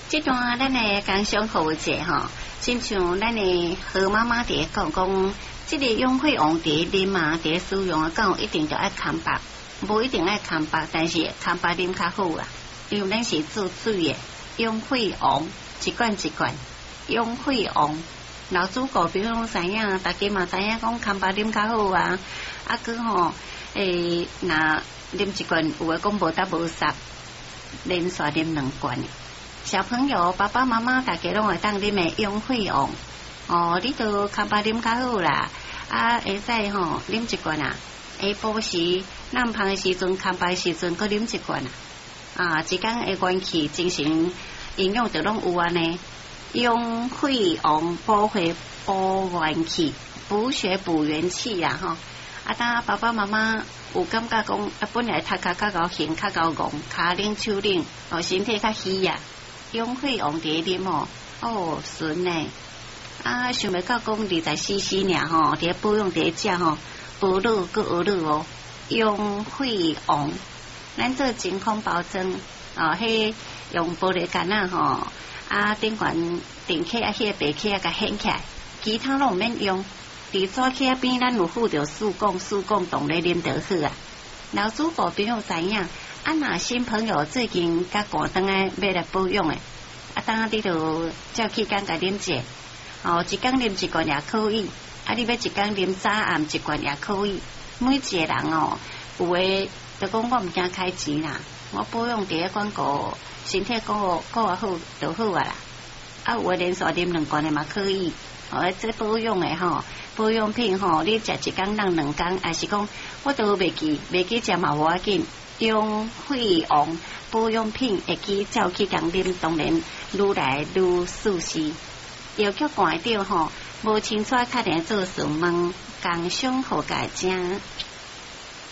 这段咱的工商服务节吼，亲像咱的何妈妈伫讲，这个永惠王伫啉啊，伫使用啊，讲一定就爱空白，无一定爱空白，但是空白啉较好啊，因为咱是做水的永惠王，一罐一罐永惠王。老祖国比如拢知影，大家嘛知影讲空白啉较好啊，啊佮吼那啉一罐有诶讲无得无煞，连续啉2罐。小朋友、爸爸妈妈大家拢会当啉诶永惠王哦，你都空白啉较好啦，啊会使吼啉一罐啊，下晡时咱芳诶时阵空白时阵佮啉一罐啊，一工会元气精神营养就拢有安尼。永惠王补血补元气，补血补元气啦吼。啊，当爸爸妈妈有感觉讲，本来头壳较高兴、较高戆，骹冷手冷，哦，身体较虚啊。永惠王伫啉哦，顺呢。啊，想袂到讲24cc尔吼，伫保养伫食吼，无卤佮学卤哦。永惠王，咱做健康保证哦，迄用玻璃杆啊吼。啊，顶悬电器啊，迄个白器啊，甲掀起来，其他拢毋免用。伫纸器边，咱有附着四讲冻咧啉就好啊。老祖母朋友知影，啊，若新朋友最近甲寒灯诶要来保养诶，啊，当你就照去甲啉者，哦，一工啉一罐也可以，啊，你要一工啉早暗一罐也可以。每一个人哦，有诶就讲我毋惊开钱啦，我保养伫个广告。身体顾好就好啊啦，啊有诶连续啉2罐诶嘛可以，哦，这保养诶吼，保养品吼，你食一工当2工，还是讲我都袂记食嘛无要紧。永惠王保养品会记照去共啉，当然愈来愈舒适。药局挂着吼，无清楚确定做询问，工商服务正